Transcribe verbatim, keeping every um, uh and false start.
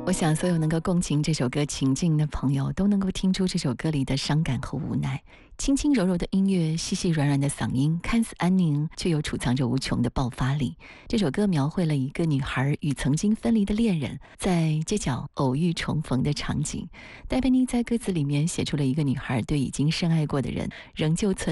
我想所有能够共情这首歌情境的朋友都能够听出这首歌里的伤感和无奈。轻轻柔柔的音乐，细细软软的嗓音，看似安宁，却又储藏着无穷的爆发力。这首歌描绘了一个女孩与曾经分离的恋人在街角偶遇重逢的场景。戴佩妮在歌词里面写出了一个女孩对已经深爱过的人仍旧存